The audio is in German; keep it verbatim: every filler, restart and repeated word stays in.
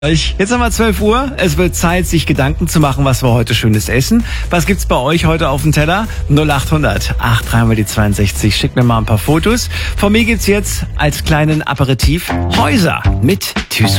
Jetzt haben wir zwölf Uhr. Es wird Zeit, sich Gedanken zu machen, was wir heute Schönes essen. Was gibt's bei euch heute auf dem Teller? null acht hundert acht drei mal die zweiundsechzig. Schickt mir mal ein paar Fotos. Von mir gibt's jetzt als kleinen Aperitif Häuser mit Thyssen.